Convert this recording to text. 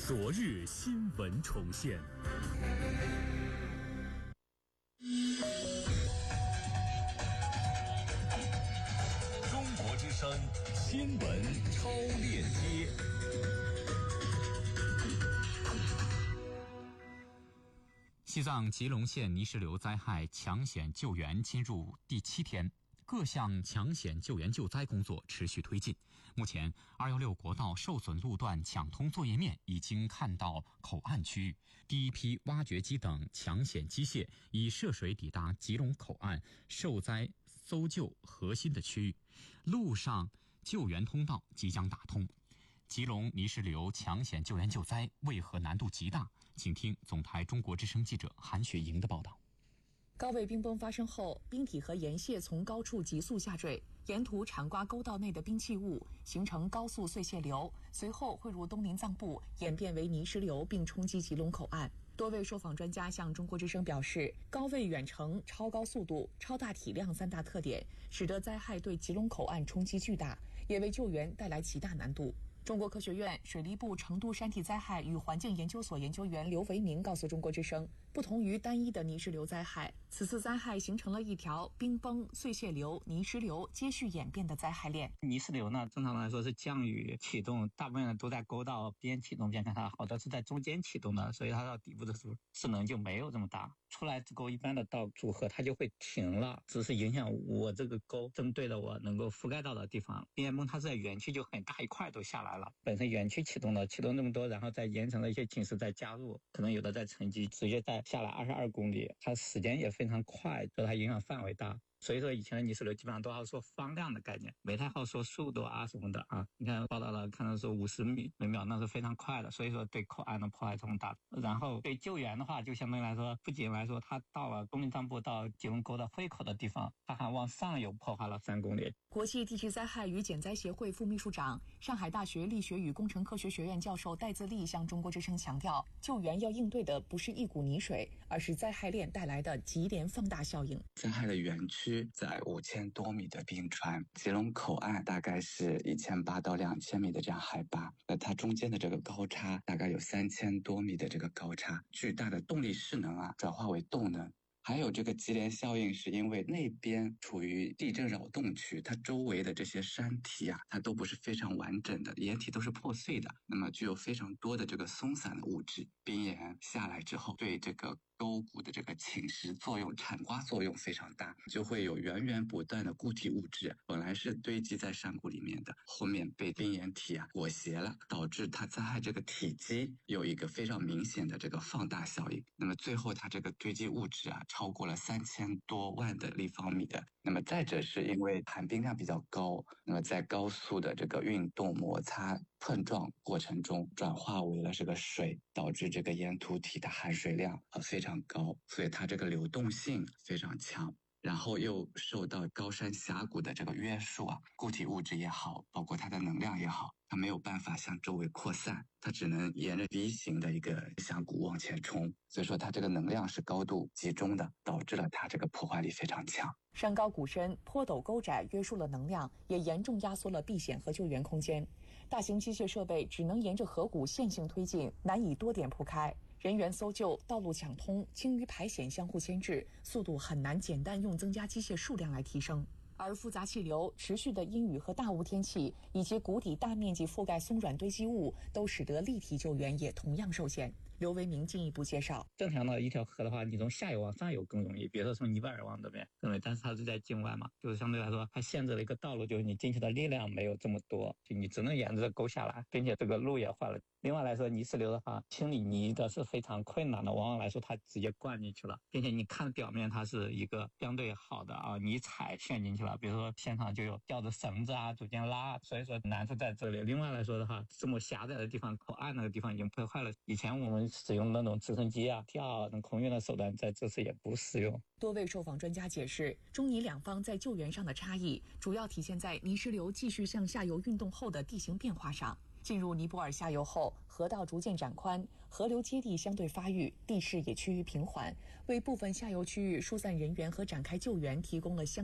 昨日新闻重现。中国之声新闻超链接。 西藏吉隆县泥石流灾害抢险救援进入第7天，各项抢险救援救灾工作持续推进。目前216国道受损路段抢通作业面已经看到口岸区域，第一批挖掘机等抢险机械已涉水抵达吉隆口岸受灾搜救核心的区域，路上救援通道即将打通。吉隆泥石流抢险救援救灾为何难度极大？请听总台中国之声记者韩雪莹的报道。 高位冰崩发生后，冰体和岩屑从高处急速下坠，沿途铲刮沟道内的冰气雾，形成高速碎屑流，随后汇入东林藏部，演变为泥石流，并冲击吉隆口岸。多位受访专家向中国之声表示，高位远程、超高速度、超大体量3大特点，使得灾害对吉隆口岸冲击巨大，也为救援带来极大难度。中国科学院水利部成都山体灾害与环境研究所研究员刘维明告诉中国之声，不同于单一的泥石流灾害，此次灾害形成了一条冰崩、碎屑流、泥石流接续演变的灾害链。 泥石流呢，正常来说是降雨启动，大部分都在沟道边启动边看它，好的是在中间启动的，所以它到底部的时候势能就没有这么大。出来之后，一般的道组合它就会停了，只是影响我这个沟针对了我能够覆盖到的地方。冰岩崩它是在园区就很大一块都下来了，本身园区启动这么多，然后再延长了一些侵蚀再加入，可能有的在沉积，直接再下来22公里，它时间也非常快，所以它影响范围大。所以说以前的泥石流基本上都要说方量的概念，没太好说速度啊什么的啊。你看报道了，看到说50米每秒，那是非常快的，所以说对口岸的破坏这么大。然后对救援的话，就相对来说，不仅来说它到了东林藏部到吉隆沟的会口的地方，它还往上游破坏了3公里。 国际地质灾害与减灾协会副秘书长、上海大学力学与工程科学学院教授戴自立向中国之声强调，救援要应对的不是一股泥水，而是灾害链带来的级联放大效应。 灾害的园区在5000多米的冰川，吉隆口岸大概是1800到2000米的这样海拔，那它中间的这个高差大概有3000多米的这个高差，巨大的动力势能转化为动能。还有这个级联效应，是因为那边处于地震扰动区，它周围的这些山体它都不是非常完整的，岩体都是破碎的，那么具有非常多的这个松散的物质。冰岩下来之后，对这个沟谷的这个侵蚀作用、铲刮作用非常大，就会有源源不断的固体物质，本来是堆积在山谷里面的，后面被冰岩体裹挟了，导致它灾害这个体积有一个非常明显的这个放大效应。那么最后它这个堆积物质超过了3000多万的立方米的。那么再者是因为含冰量比较高，那么在高速的这个运动摩擦碰撞过程中转化为了这个水，导致这个岩土体的含水量非常高，所以它这个流动性非常强，然后又受到高山峡谷的这个约束固体物质也好，包括它的能量也好，它没有办法向周围扩散，它只能沿着 V 型的一个峡谷往前冲，所以说它这个能量是高度集中的，导致了它这个破坏力非常强。 山高谷深，坡陡沟窄约束了能量，也严重压缩了避险和救援空间。大型机械设备只能沿着河谷线性推进，难以多点铺开。人员搜救、道路抢通、清淤排险相互牵制，速度很难简单用增加机械数量来提升。而复杂气流、持续的阴雨和大雾天气，以及谷底大面积覆盖松软堆积物，都使得立体救援也同样受限。刘维明进一步介绍， 正常的一条河的话，你从下游往上游更容易，比如说从尼泊尔往这边更容易，但是它是在境外嘛，就是相对来说它限制了一个道路，就是你进去的力量没有这么多，就你只能沿着沟下来，并且这个路也坏了。另外来说，泥石流的话，清理泥的是非常困难的，往往来说它直接灌进去了，并且你看表面它是一个相对好的泥踩陷进去了，比如说现场就有吊着绳子逐渐拉，所以说难处在这里。另外来说的话，这么狭窄的地方，口岸那个地方已经破坏了，以前我们使用那种直升机跳等空运的手段，在这次也不适用。 多位受访专家解释，中泥两方在救援上的差异，主要体现在泥石流继续向下游运动后的地形变化上。进入尼泊尔下游后，河道逐渐展宽，河流接地相对发育，地势也趋于平缓，为部分下游区域疏散人员和展开救援提供了